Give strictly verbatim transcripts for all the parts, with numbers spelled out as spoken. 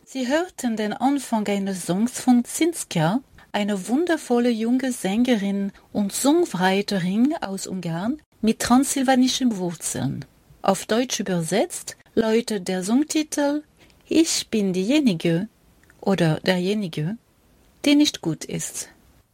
Sie hörten den Anfang eines Songs von Zinska, eine wundervolle junge Sängerin und Songwriterin aus Ungarn mit transsilvanischen Wurzeln. Auf Deutsch übersetzt lautet der Songtitel Ich bin diejenige oder derjenige, der nicht gut ist.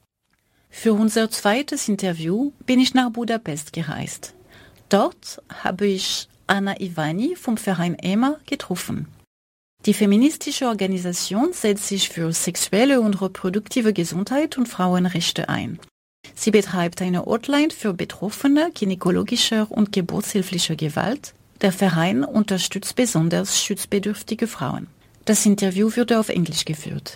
Für unser zweites Interview bin ich nach Budapest gereist. Dort habe ich Anna Ivani vom Verein EMA getroffen. Die feministische Organisation setzt sich für sexuelle und reproduktive Gesundheit und Frauenrechte ein. Sie betreibt eine Hotline für Betroffene gynäkologischer und geburtshilflicher Gewalt. Der Verein unterstützt besonders schutzbedürftige Frauen. Das Interview wurde auf Englisch geführt.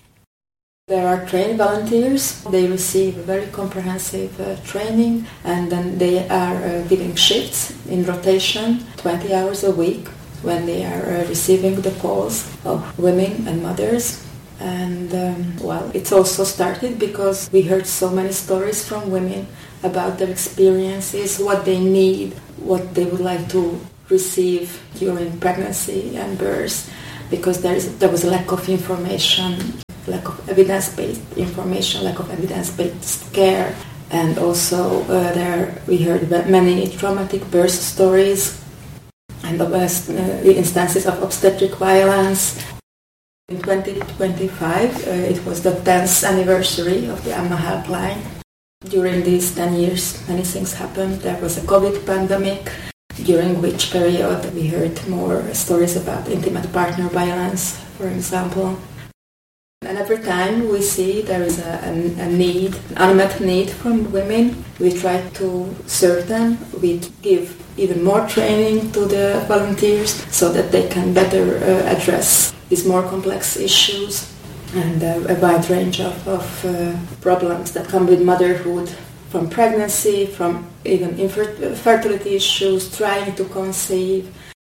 There are trained volunteers. They receive a very comprehensive uh, training, and then they are uh, giving shifts in rotation, twenty hours a week, when they are uh, receiving the calls of women and mothers. And um, well, it's also started because we heard so many stories from women about their experiences, what they need, what they would like to receive during pregnancy and birth, because there is there was a lack of information, lack of evidence-based information, lack of evidence-based care. And also uh, there we heard many traumatic birth stories and the best uh, instances of obstetric violence. In twenty twenty-five, uh, it was the tenth anniversary of the Amma Helpline. During these ten years, many things happened. There was a COVID pandemic, during which period we heard more stories about intimate partner violence, for example. And every time we see there is a, a, a need, an unmet need from women, we try to serve them. We give even more training to the volunteers so that they can better uh, address these more complex issues and uh, a wide range of, of uh, problems that come with motherhood, from pregnancy, from even infertility issues, trying to conceive,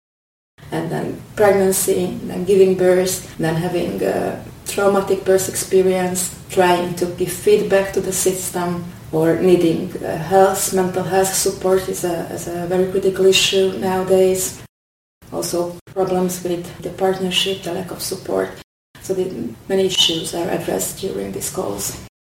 and then pregnancy, then giving birth, then having a traumatic birth experience, trying to give feedback to the system, or needing uh, health, mental health support is a, is a very critical issue nowadays. Also problems with the partnership, the lack of support. So the, many issues are addressed during these calls.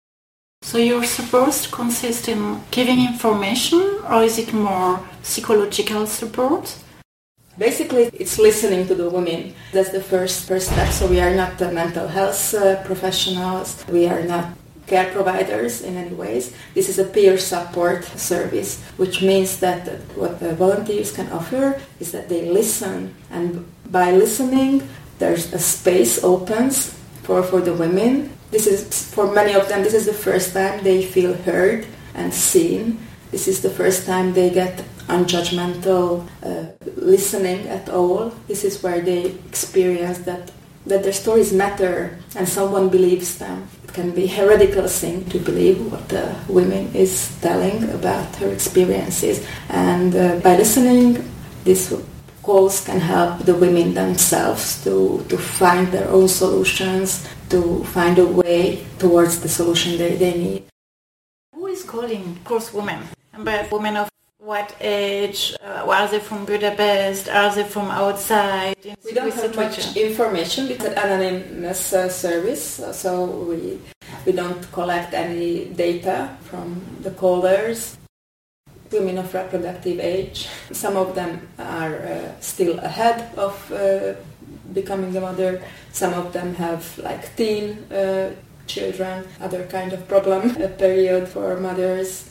So your support consists in giving information, or is it more psychological support? Basically, it's listening to the women. That's the first first step. So we are not the mental health uh, professionals. We are not care providers in any ways. This is a peer support service, which means that what the volunteers can offer is that they listen, and by listening, there's a space opens for, for the women. This is, for many of them, this is the first time they feel heard and seen. This is the first time they get unjudgmental uh, listening at all. This is where they experience that, that their stories matter and someone believes them. It can be a radical thing to believe what the woman is telling about her experiences. And uh, by listening, these calls can help the women themselves to, to find their own solutions, to find a way towards the solution they, they need. Who is calling, of course, women? But women of what age? Uh, are they from Budapest? Are they from outside? In we don't have situation? much information. It's an anonymous uh, service, so we we don't collect any data from the callers. Women of reproductive age. Some of them are uh, still ahead of uh, becoming a mother. Some of them have like teen uh, children, other kind of problem a period for mothers.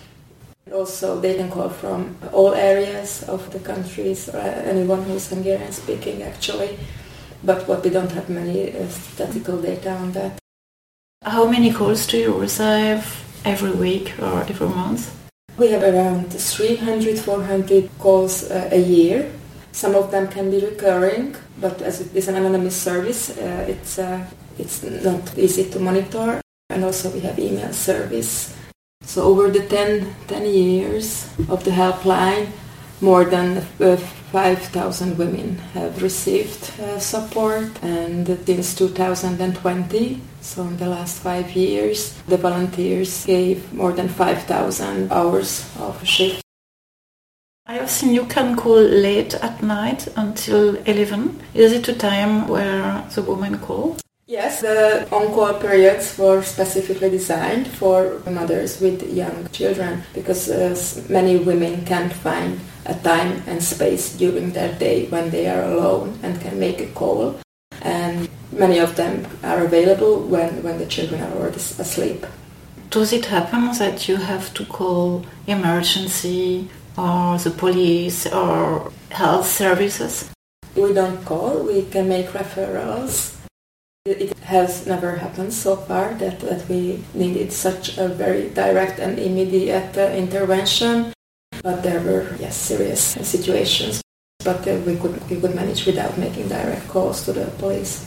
Also, they can call from all areas of the countries, or anyone who's Hungarian speaking actually, but what we don't have many uh, statistical data on that. How many calls do you receive every week or every month? We have around three hundred, four hundred calls uh, a year. Some of them can be recurring, but as it is an anonymous service, uh, it's uh, it's not easy to monitor. And also we have email service. So over the ten, ten years of the helpline, more than uh, five thousand women have received uh, support, and since two thousand twenty, so in the last five years, the volunteers gave more than five thousand hours of shift. I have seen you can call late at night until eleven. Is it a time where the women call? Yes, the on-call periods were specifically designed for mothers with young children because uh, many women can't find a time and space during their day when they are alone and can make a call. And many of them are available when, when the children are already asleep. Does it happen that you have to call emergency or the police or health services? We don't call, we can make referrals. It has never happened so far that, that we needed such a very direct and immediate uh, intervention, but there were yes serious situations. But uh, we could we could manage without making direct calls to the police.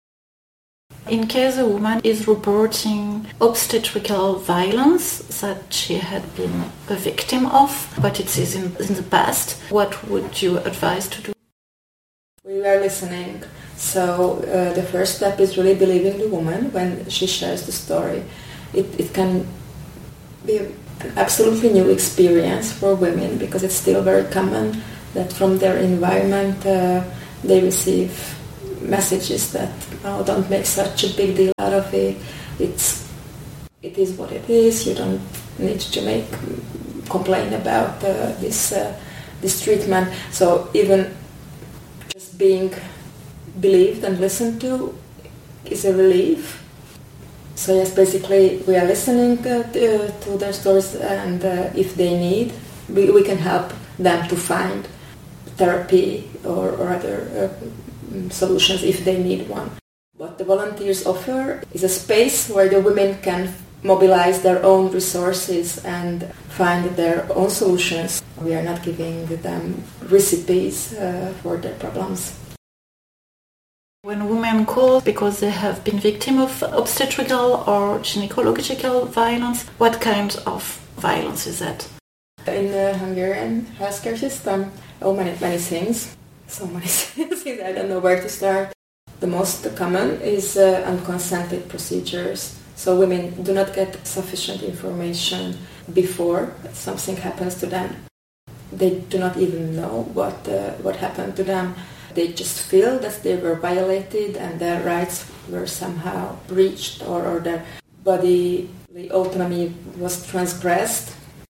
In case a woman is reporting obstetrical violence that she had been a victim of, but it is in, in the past, what would you advise to do? We were listening. So uh, the first step is really believing the woman when she shares the story. It, it can be an absolutely new experience for women because it's still very common that from their environment uh, they receive messages that oh, don't make such a big deal out of it. It's it is what it is. You don't need to make complain about uh, this uh, this treatment. So even just being believed and listened to is a relief. So yes, basically we are listening uh, to, to their stories, and uh, if they need, we, we can help them to find therapy or, or other uh, solutions if they need one. What the volunteers offer is a space where the women can mobilize their own resources and find their own solutions. We are not giving them recipes uh, for their problems. When women call because they have been victim of obstetrical or gynecological violence, what kind of violence is that? In the Hungarian healthcare system, oh, many, many things. So many things, I don't know where to start. The most common is uh, unconsented procedures. So women do not get sufficient information before something happens to them. They do not even know what uh, what happened to them. They just feel that they were violated and their rights were somehow breached, or, or their body autonomy was transgressed.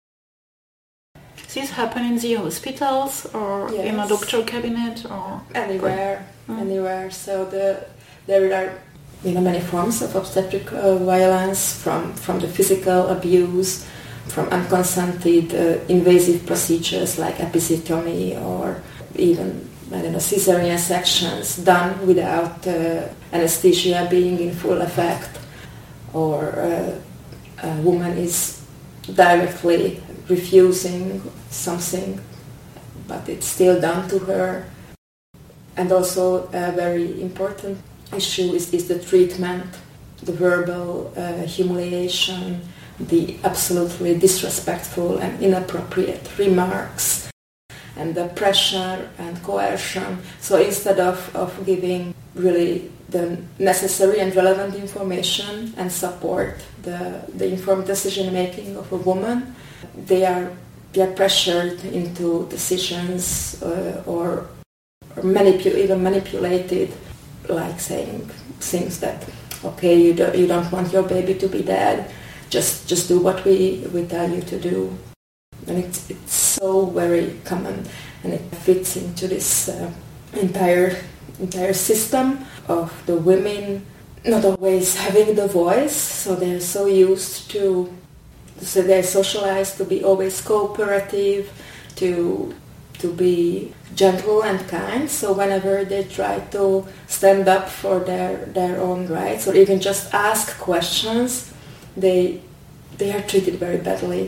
This happen in the hospitals or yes. in a doctor cabinet or anywhere, mm. anywhere. So the there are you know many forms of obstetric uh, violence, from from the physical abuse, from unconsented uh, invasive procedures like episiotomy, or even I don't know, cesarean sections done without uh, anesthesia being in full effect, or uh, a woman is directly refusing something, but it's still done to her. And also a very important issue is, is the treatment, the verbal uh, humiliation, the absolutely disrespectful and inappropriate remarks, and the pressure and coercion. So instead of, of giving really the necessary and relevant information and support the, the informed decision-making of a woman, they are, they are pressured into decisions uh, or, or manipu- even manipulated, like saying things that, okay, you don't, you don't want your baby to be dead, just, just do what we, we tell you to do. And it's, it's so very common, and it fits into this uh, entire entire system of the women not always having the voice. So they're so used to, so they're socialized to be always cooperative, to to be gentle and kind. So whenever they try to stand up for their their own rights, or even just ask questions, they they are treated very badly.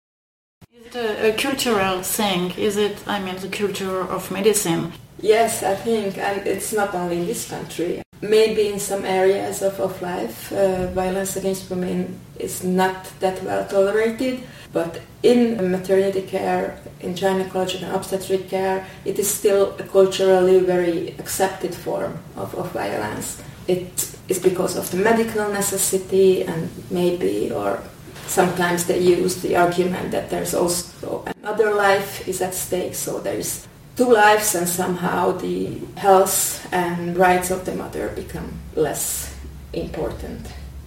A, a cultural thing, is it? I mean, the culture of medicine. Yes, I think, and it's not only in this country. Maybe in some areas of, of life, uh, violence against women is not that well tolerated, but in maternity care, in gynecology and obstetric care, it is still a culturally very accepted form of, of violence. It is because of the medical necessity and maybe, or sometimes they use the argument that there's also another life is at stake, so there's two lives and somehow the health and rights of the mother become less important.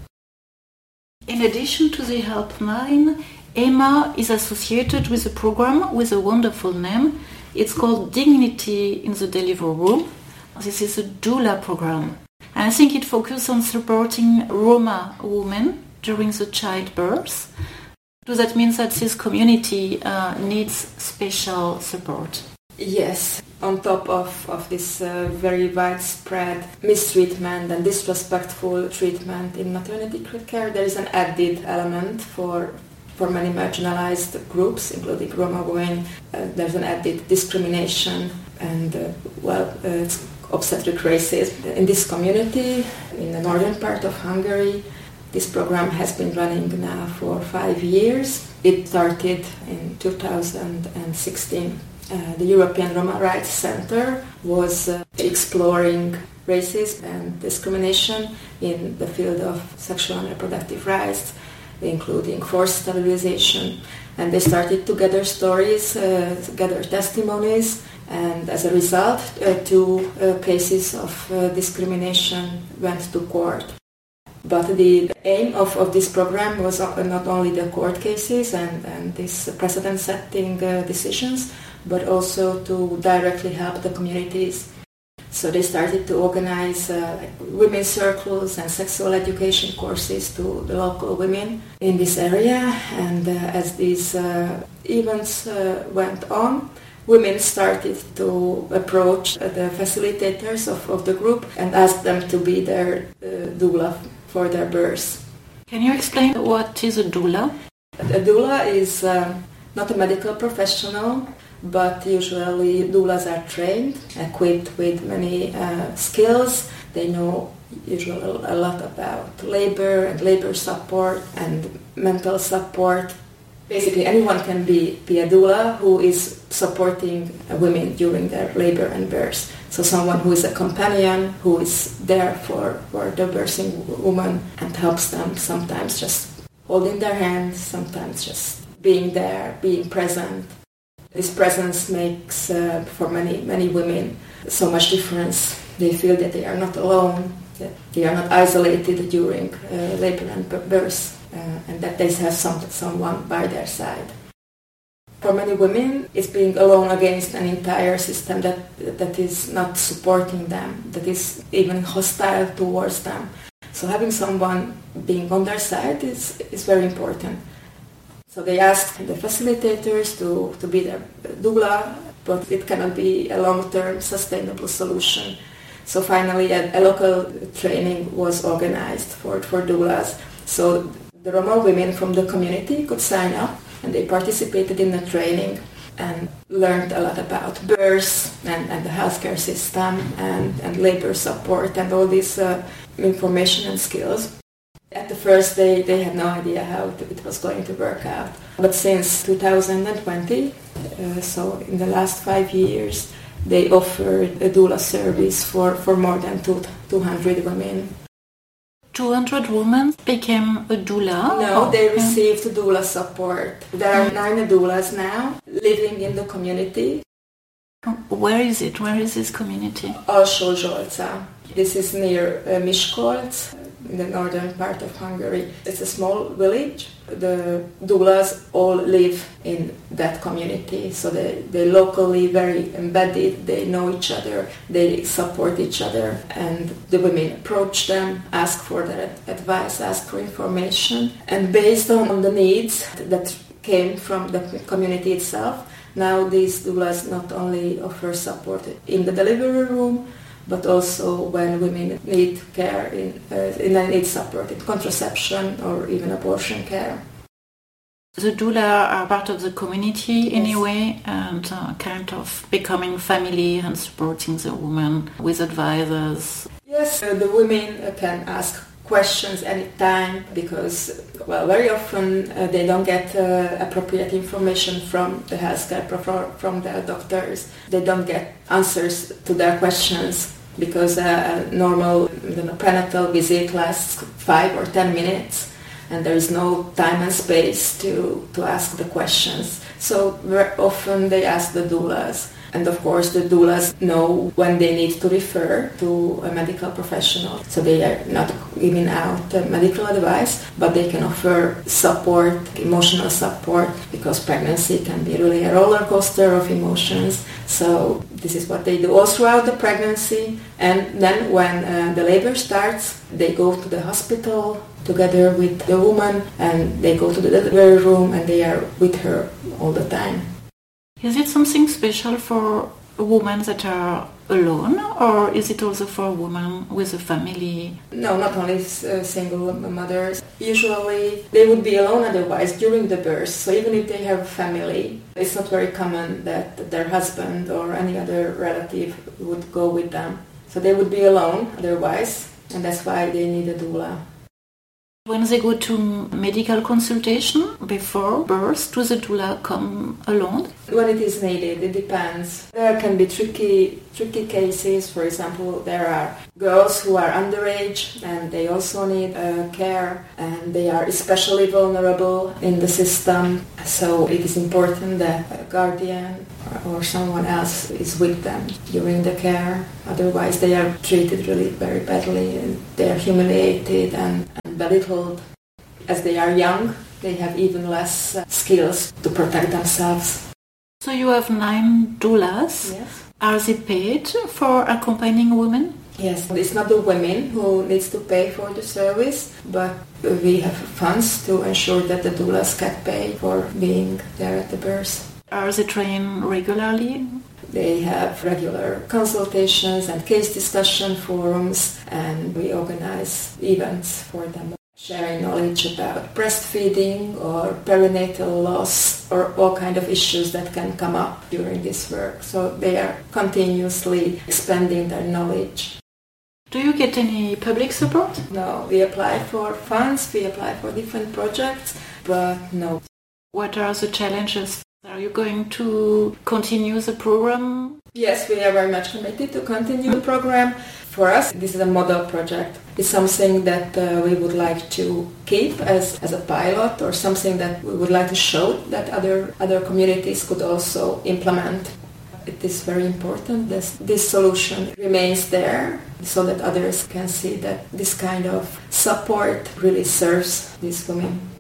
In addition to the helpline, Emma is associated with a program with a wonderful name. It's called Dignity in the Delivery Room. This is a doula program. And I think it focuses on supporting Roma women during the childbirth. So that means that this community uh, needs special support. Yes, on top of, of this uh, very widespread mistreatment and disrespectful treatment in maternity care, there is an added element for for many marginalized groups, including Roma women. Uh, there's an added discrimination and, uh, well, uh, it's obstetric racism. In this community, in the northern part of Hungary, this program has been running now for five years. It started in two thousand sixteen. Uh, the European Roma Rights Center was uh, exploring racism and discrimination in the field of sexual and reproductive rights, including forced sterilization. And they started to gather stories, uh, gather testimonies, and as a result, uh, two uh, cases of uh, discrimination went to court. But the aim of, of this program was not only the court cases and, and these precedent-setting uh, decisions, but also to directly help the communities. So they started to organize uh, like women's circles and sexual education courses to the local women in this area. And uh, as these uh, events uh, went on, women started to approach uh, the facilitators of, of the group and ask them to be their uh, doula for their birth. Can you explain what is a doula? A doula is uh, not a medical professional, but usually doulas are trained, equipped with many uh, skills. They know usually a lot about labor and labor support and mental support. Basically, anyone can be, be a doula who is supporting women during their labor and birth. So someone who is a companion, who is there for, for the birthing woman and helps them, sometimes just holding their hands, sometimes just being there, being present. This presence makes, uh, for many, many women, so much difference. They feel that they are not alone, that they are not isolated during uh, labor and birth, uh, and that they have some, someone by their side. For many women, it's being alone against an entire system that that is not supporting them, that is even hostile towards them. So having someone being on their side is, is very important. So they asked the facilitators to, to be their doula, but it cannot be a long-term sustainable solution. So finally a, a local training was organized for, for doulas. So the Roma women from the community could sign up and they participated in the training and learned a lot about birth and, and the healthcare system and, and labor support and all these uh, information and skills. At the first day, they had no idea how it was going to work out. But since two thousand twenty, uh, so in the last five years, they offered a doula service for, for more than two hundred women. two hundred women became a doula? No, they received doula support. There are nine doulas now living in the community. Where is it? Where is this community? Alsó-Zsolca. This is near uh, Miskolc, in the northern part of Hungary. It's a small village. The doulas all live in that community, so they, they're locally very embedded, they know each other, they support each other, and the women approach them, ask for their advice, ask for information, and based on the needs that came from the community itself, now these doulas not only offer support in the delivery room, but also when women need care, in, uh, in need support in contraception or even abortion care. The doula are part of the community yes. anyway, and uh, kind of becoming family and supporting the woman with advisors. Yes, uh, the women uh, can ask questions anytime because, well, very often uh, they don't get uh, appropriate information from the healthcare prof- from their doctors. They don't get answers to their questions because a normal you know, prenatal visit lasts five or ten minutes. and there is no time and space to, to ask the questions. So very often they ask the doulas. And of course the doulas know when they need to refer to a medical professional. So they are not giving out uh, medical advice, but they can offer support, emotional support, because pregnancy can be really a roller coaster of emotions. So this is what they do all throughout the pregnancy. And then when uh, the labor starts, they go to the hospital together with the woman, and they go to the delivery room, and they are with her all the time. Is it something special for women that are alone, or is it also for women with a family? No, not only uh, single mothers. Usually they would be alone otherwise during the birth. So even if they have a family, it's not very common that their husband or any other relative would go with them. So they would be alone otherwise, and that's why they need a doula. When they go to medical consultation before birth, does the doula come alone? When it is needed, it depends. There can be tricky tricky cases. For example, there are girls who are underage and they also need uh, care, and they are especially vulnerable in the system. So it is important that a guardian or, or someone else is with them during the care. Otherwise, they are treated really very badly, and they are humiliated and, and belittled. As they are young, they have even less uh, skills to protect themselves. So you have nine doulas. Yes. Are they paid for accompanying women? Yes, it's not the women who needs to pay for the service, but we have funds to ensure that the doulas get paid for being there at the birth. Are they trained regularly? They have regular consultations and case discussion forums, and we organize events for them, sharing knowledge about breastfeeding or perinatal loss or all kind of issues that can come up during this work. So they are continuously expanding their knowledge. Do you get any public support? No, we apply for funds, we apply for different projects, but no. What are the challenges? Are you going to continue the program? Yes, we are very much committed to continue the program. For us, this is a model project. It's something that uh, we would like to keep as, as a pilot, or something that we would like to show that other, other communities could also implement. It is very important that this solution remains there so that others can see that this kind of support really serves these women.